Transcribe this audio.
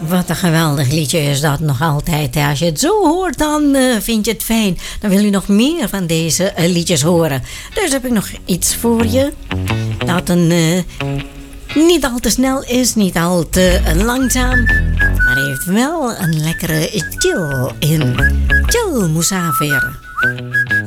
Wat een geweldig liedje is dat nog altijd. Als je het zo hoort, dan vind je het fijn. Dan wil je nog meer van deze liedjes horen. Dus heb ik nog iets voor je. Dat niet al te snel is, niet al te langzaam. Maar heeft wel een lekkere chill in. Chill Musafir.